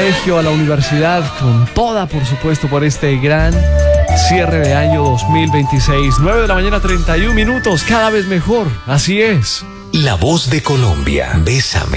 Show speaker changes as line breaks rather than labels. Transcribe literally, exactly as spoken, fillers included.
colegio, a la universidad, con toda, por supuesto, por este gran cierre de año dos mil veintiséis. nueve de la mañana, treinta y un minutos, cada vez mejor, así es.
La voz de Colombia, Bésame.